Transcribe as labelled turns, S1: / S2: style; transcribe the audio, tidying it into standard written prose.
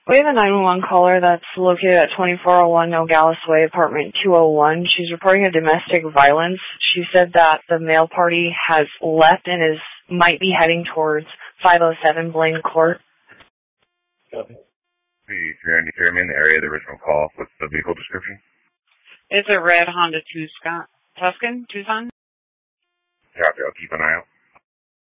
S1: We have a 911 caller that's located at 2401 Nogales Way, apartment 201. She's reporting a domestic violence. She said that the male party has left and might be heading towards 507 Blaine Court.
S2: Copy. Hey, if you're in the area of the original call, what's the vehicle description?
S3: It's a red Honda Tucson.
S2: Copy, I'll keep an eye out.